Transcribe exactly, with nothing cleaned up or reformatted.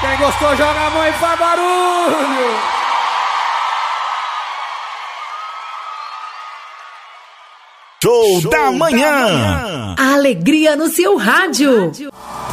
Quem gostou, joga a mão e faz barulho. Show, Show da, manhã. da manhã. A alegria no seu rádio.